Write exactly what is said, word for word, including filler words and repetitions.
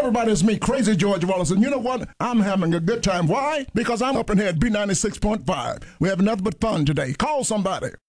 everybody, it's me, Crazy George Wallace, and you know what? I'm having a good time. Why? Because I'm up in here at B ninety-six point five. We have nothing but fun today. Call somebody.